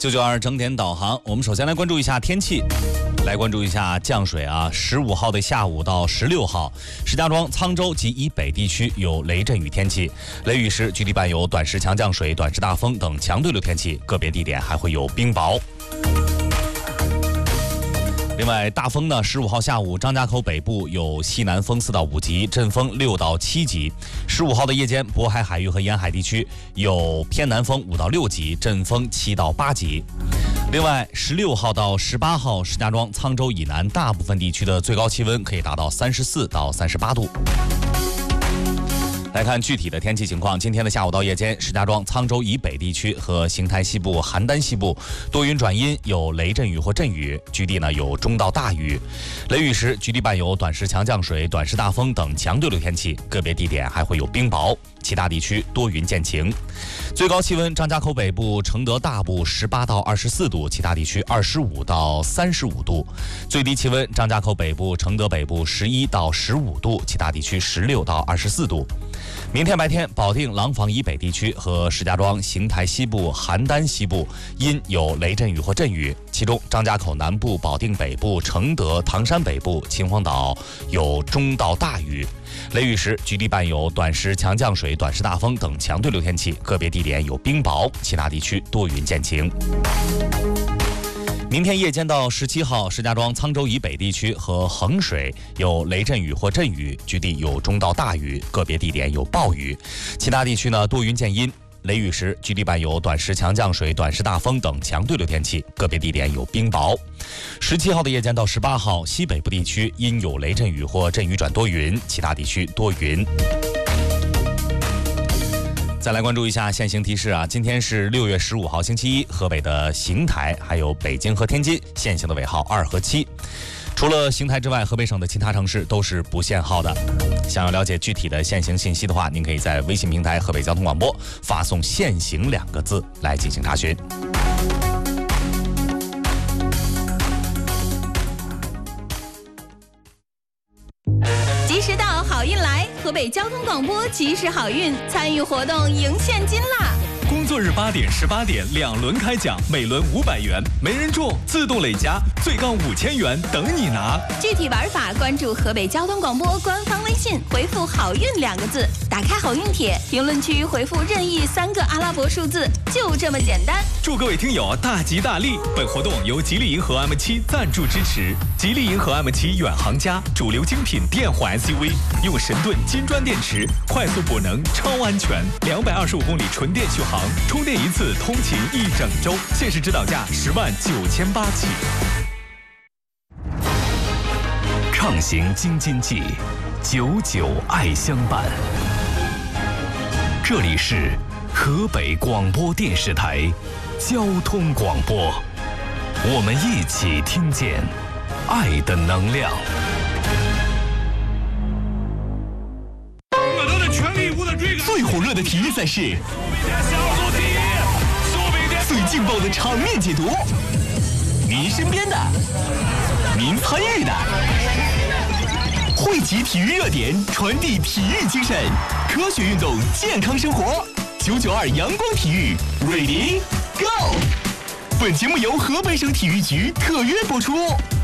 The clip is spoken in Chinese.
992整点导航，我们首先来关注一下天气。来关注一下降水啊，15号的下午到16号，石家庄、沧州及以北地区有雷阵雨天气，雷雨时局地伴有短时强降水、短时大风等强对流天气，个别地点还会有冰雹。另外，大风呢，15号下午张家口北部有西南风4到5级，阵风6到7级。15号的夜间，渤海海域和沿海地区有偏南风5到6级，阵风7到8级。另外，16号到18号，石家庄、沧州以南大部分地区的最高气温可以达到34到38度。来看具体的天气情况，今天的下午到夜间，石家庄、沧州以北地区和邢台西部、邯郸西部多云转阴，有雷阵雨或阵雨，局地呢有中到大雨。雷雨时局地伴有短时强降水、短时大风等强对流天气，个别地点还会有冰雹。其他地区多云见晴。最高气温，张家口北部、承德大部18到24度，其他地区25到35度。最低气温，张家口北部、承德北部11到15度，其他地区16到24度。明天白天，保定、廊坊以北地区和石家庄、邢台西部、邯郸西部因有雷阵雨或阵雨，其中张家口南部、保定北部、承德、唐山北部、秦皇岛有中到大雨。雷雨时局地伴有短时强降水、短时大风等强对流天气，个别地点有冰雹，其他地区多云见晴。明天夜间到17号，石家庄、沧州以北地区和衡水有雷阵雨或阵雨，局地有中到大雨，个别地点有暴雨，其他地区呢多云见阴。雷雨时局地伴有短时强降水、短时大风等强对流天气，个别地点有冰雹。17号的夜间到18号，西北部地区因有雷阵雨或阵雨转多云，其他地区多云。再来关注一下现行提示啊，今天是6月15号星期一，河北的邢台还有北京和天津限行的尾号2和7。除了邢台之外，河北省的其他城市都是不限号的。想要了解具体的限行信息的话，您可以在微信平台河北交通广播发送限行2个字来进行查询。 及时到，好运来！河北交通广播及时好运，参与活动赢现金啦！ 工作日8点、18点2轮开奖，每轮500元，没人中自动累加，最高5000元等你拿。 具体玩法关注河北交通广播官方微信，回复好运2个字，打开好运帖，评论区回复任意3个阿拉伯数字，就这么简单。 祝各位听友大吉大利！本活动由吉利银河 M7 赞助支持。吉利银河 M7 远航家，主流精品电混 SUV， 用神盾金砖电池，快速补能，超安全，225公里纯电续航，充电一次通勤1整周，限时指导价10.98万起。 畅行京津冀，久久爱相伴。这里是河北广播电视台交通广播，我们一起听见爱的能量。 我都在全力以赴的追赶。 最火热的体育赛事，最劲爆的场面解读，您身边的，您参与的，汇集体育热点，传递体育精神，科学运动，健康生活。992阳光体育 ，Ready Go！ 本节目由河北省体育局特约播出。